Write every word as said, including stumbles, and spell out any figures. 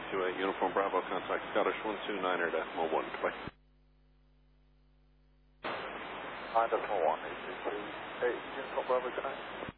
two eight, Uniform Bravo, contact Scottish one two nine er decimal one, goodbye. nine decimal one, eight two two eight, Uniform Bravo, good night.